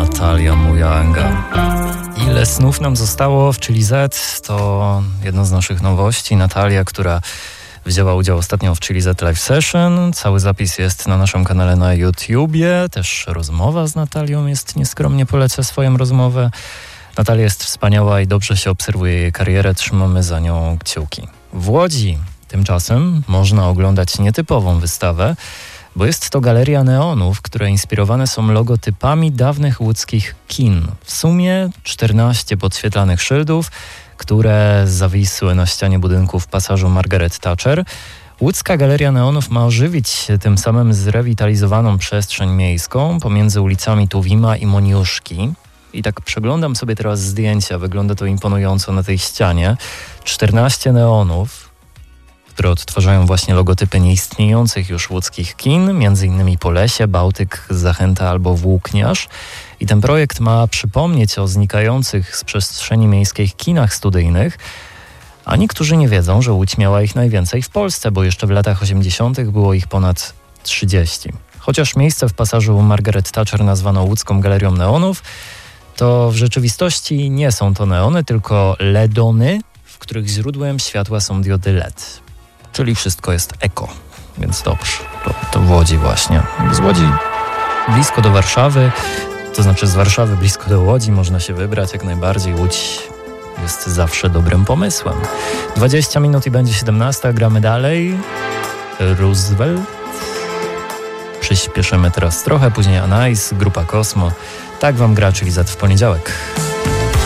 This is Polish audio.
Natalia Mujanga. Ile snów nam zostało w Chili Z, to jedna z naszych nowości. Natalia, która wzięła udział ostatnio w Chili Z Live Session. Cały zapis jest na naszym kanale na YouTubie. Też rozmowa z Natalią jest, nieskromnie polecę swoją rozmowę. Natalia jest wspaniała i dobrze się obserwuje jej karierę. Trzymamy za nią kciuki. W Łodzi tymczasem można oglądać nietypową wystawę, bo jest to galeria neonów, które inspirowane są logotypami dawnych łódzkich kin. W sumie 14 podświetlanych szyldów, które zawisły na ścianie budynku w pasażu Margaret Thatcher. Łódzka Galeria Neonów ma ożywić tym samym zrewitalizowaną przestrzeń miejską pomiędzy ulicami Tuwima i Moniuszki. I tak przeglądam sobie teraz zdjęcia, wygląda to imponująco na tej ścianie. 14 neonów, które odtwarzają właśnie logotypy nieistniejących już łódzkich kin, m.in. Polesie, Bałtyk, Zachęta albo Włókniarz. I ten projekt ma przypomnieć o znikających z przestrzeni miejskiej kinach studyjnych, a niektórzy nie wiedzą, że Łódź miała ich najwięcej w Polsce, bo jeszcze w latach 80. było ich ponad 30. Chociaż miejsce w pasażu Margaret Thatcher nazwano Łódzką Galerią Neonów, to w rzeczywistości nie są to neony, tylko LEDony, w których źródłem światła są diody LED. Czyli wszystko jest eko, więc dobrze. To w Łodzi właśnie. Z Łodzi blisko do Warszawy, to znaczy z Warszawy blisko do Łodzi można się wybrać jak najbardziej. Łódź jest zawsze dobrym pomysłem. 20 minut i będzie 17, gramy dalej. Roosevelt. Przyspieszymy teraz trochę, później Anais, grupa Kosmo. Tak wam gra Chili Z w poniedziałek.